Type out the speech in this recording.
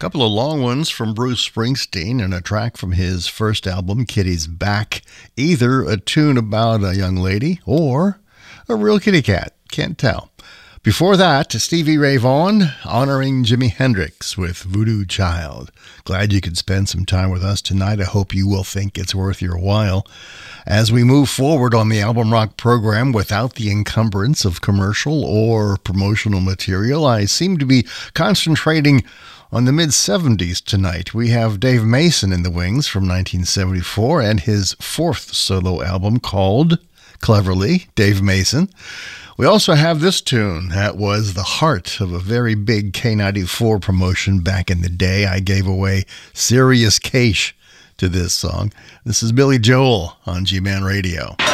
couple of long ones from Bruce Springsteen and a track from his first album, Kitty's Back. Either a tune about a young lady or a real kitty cat. Can't tell. Before that, Stevie Ray Vaughan honoring Jimi Hendrix with Voodoo Child. Glad you could spend some time with us tonight. I hope you will think it's worth your while. As we move forward on the Album Rock program without the encumbrance of commercial or promotional material, I seem to be concentrating on the mid-70s tonight. We have Dave Mason in the wings from 1974 and his fourth solo album called, cleverly, Dave Mason. We also have this tune that was the heart of a very big K94 promotion back in the day. I gave away Serious Cash to this song. This is Billy Joel on G-Man Radio.